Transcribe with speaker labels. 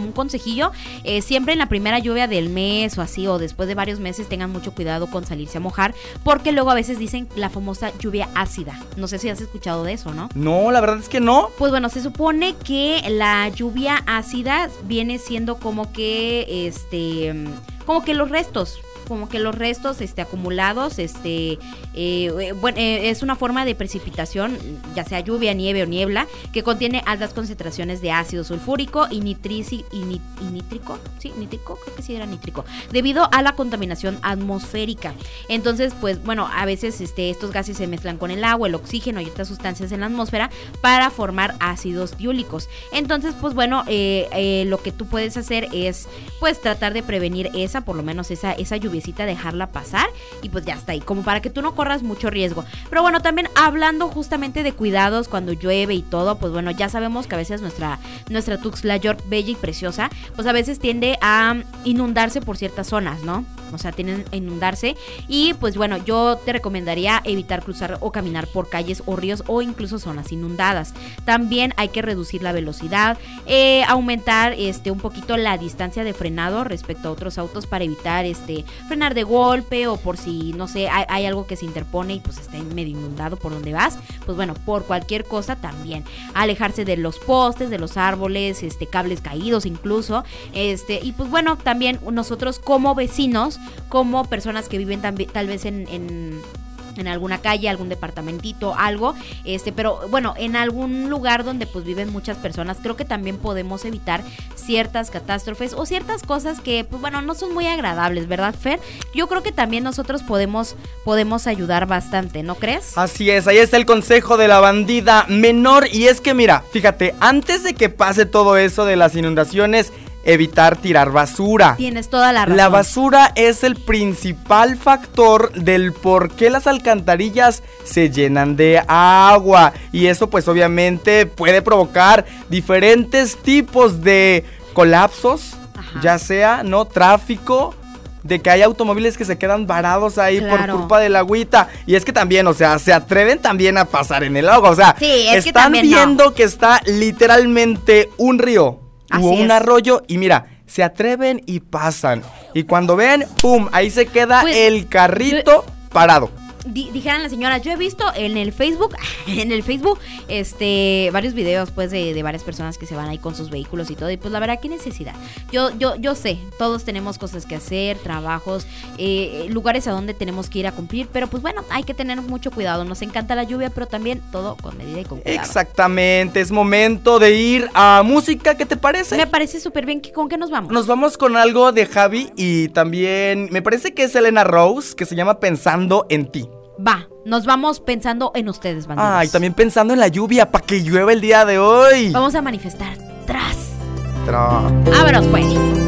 Speaker 1: un consejillo, siempre en la primera lluvia del mes o así, o después de varios meses, tengan mucho cuidado con salirse a mojar, porque luego a veces dicen la famosa lluvia ácida. No sé si has escuchado de eso, ¿no?
Speaker 2: No, la verdad es que no.
Speaker 1: Pues bueno, se supone que la lluvia ácida viene siendo como que los restos acumulados, es una forma de precipitación, ya sea lluvia, nieve o niebla, que contiene altas concentraciones de ácido sulfúrico y nítrico, creo que sí era nítrico, debido a la contaminación atmosférica. Entonces, pues bueno, a veces estos gases se mezclan con el agua, el oxígeno y otras sustancias en la atmósfera para formar ácidos diúlicos. Entonces, pues bueno, lo que tú puedes hacer es, pues, tratar de prevenir por lo menos esa lluvia, dejarla pasar y pues ya está ahí, como para que tú no corras mucho riesgo. Pero bueno, también hablando justamente de cuidados cuando llueve y todo, pues bueno, ya sabemos que a veces nuestra Tuxtla York bella y preciosa, pues a veces tiende a inundarse por ciertas zonas, ¿no? O sea, tienden a inundarse y pues bueno, yo te recomendaría evitar cruzar o caminar por calles o ríos o incluso zonas inundadas. También hay que reducir la velocidad, aumentar un poquito la distancia de frenado respecto a otros autos para evitar frenar de golpe, o por si, no sé, hay algo que se interpone y pues está medio inundado por donde vas, pues bueno, por cualquier cosa también. Alejarse de los postes, de los árboles, cables caídos incluso, y pues bueno, también nosotros como vecinos, como personas que viven tal vez en alguna calle, algún departamentito, algo, pero bueno, en algún lugar donde pues viven muchas personas, creo que también podemos evitar ciertas catástrofes o ciertas cosas que pues bueno, no son muy agradables, ¿verdad, Fer? Yo creo que también nosotros podemos ayudar bastante, ¿no crees?
Speaker 2: Así es, ahí está el consejo de la bandida menor, y es que mira, fíjate, antes de que pase todo eso de las inundaciones, evitar tirar basura.
Speaker 1: Tienes toda la razón.
Speaker 2: La basura es el principal factor del por qué las alcantarillas se llenan de agua, y eso pues obviamente puede provocar diferentes tipos de colapsos. Ajá. Ya sea, ¿no? Tráfico, de que hay automóviles que se quedan varados ahí, claro, por culpa del agüita. Y es que también, o sea, se atreven también a pasar en el agua. O sea,
Speaker 1: sí, es
Speaker 2: están viendo que está literalmente un río o un arroyo, y mira, se atreven y pasan. Y cuando ven, ¡pum!, ahí se queda pues, el carrito parado.
Speaker 1: Dijeran la señora, yo he visto en el Facebook, varios videos pues de varias personas que se van ahí con sus vehículos y todo, y pues la verdad, qué necesidad. Yo sé, todos tenemos cosas que hacer, trabajos, lugares a donde tenemos que ir a cumplir, pero pues bueno, hay que tener mucho cuidado. Nos encanta la lluvia, pero también todo con medida y con cuidado.
Speaker 2: Exactamente, es momento de ir a música, ¿qué te parece?
Speaker 1: Me parece súper bien. ¿Con qué nos vamos?
Speaker 2: Nos vamos con algo de Javi, y también me parece que es Elena Rose, que se llama Pensando en Ti.
Speaker 1: Va, nos vamos pensando en ustedes, bandidos.
Speaker 2: Ah, y también pensando en la lluvia, para que llueva el día de hoy.
Speaker 1: Vamos a manifestar. Tras.
Speaker 2: Vámonos,
Speaker 1: pues.